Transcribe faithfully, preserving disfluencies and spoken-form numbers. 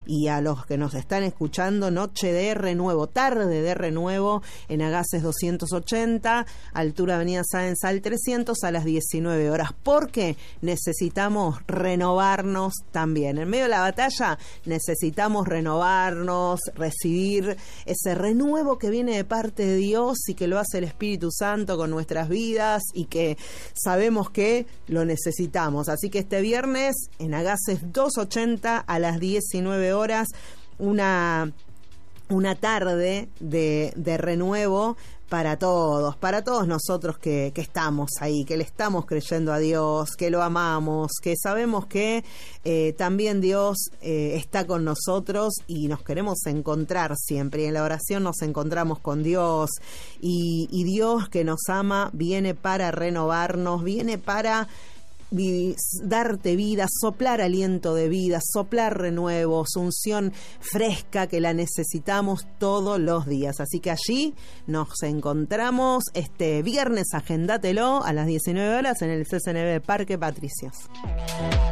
y a los que nos están escuchando, noche de renuevo, tarde de renuevo en Agases doscientos ochenta, altura Avenida Sáenz al trescientos, a las diecinueve horas, porque necesitamos renovarnos también. En medio de la batalla necesitamos renovarnos, recibir ese renuevo que viene de parte de Dios y que lo hace el Espíritu Santo con nuestras vidas y que sabemos que lo necesitamos. Así que este viernes en Agases doscientos ochenta a las diecinueve horas, una, una tarde de, de renuevo para todos, para todos nosotros que, que estamos ahí, que le estamos creyendo a Dios, que lo amamos, que sabemos que eh, también Dios eh, está con nosotros y nos queremos encontrar siempre. Y en la oración nos encontramos con Dios y, y Dios que nos ama viene para renovarnos, viene para darte vida, soplar aliento de vida, soplar renuevo, unción fresca que la necesitamos todos los días. Así que allí nos encontramos este viernes, agéndatelo a las diecinueve horas en el C C N B Parque Patricios.